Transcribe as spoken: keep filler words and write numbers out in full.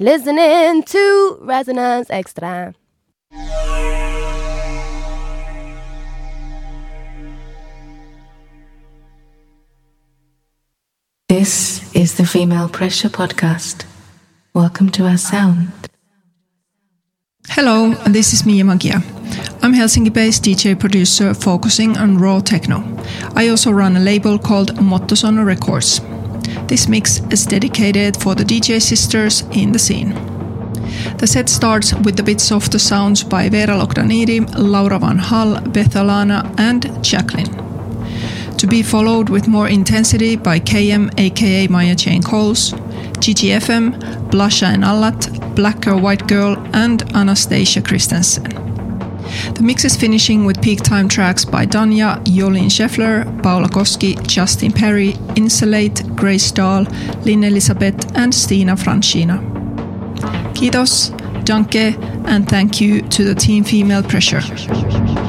listening to Resonance Extra. This is the Female Pressure Podcast. Welcome to our sound. Hello, this is Mia Magia. I'm Helsinki-based D J producer focusing on raw techno. I also run a label called Mottosono Records. This mix is dedicated for the D J sisters in the scene. The set starts with the bit softer sounds by Veera Logdanidi, Laura Van Hal, Bethalana and Jacqueline. To be followed with more intensity by K M aka Maya Jane Coles, G G F M, Blasha and Allat, Black Girl White Girl and Anastasia Christensen. The mix is finishing with peak time tracks by Danya, Jolene Scheffler, Paula Koski, Justin Perry, Insulate, Grace Dahl, Lynn Elizabeth and Stina Francina. Kiitos, danke and thank you to the Team Female Pressure.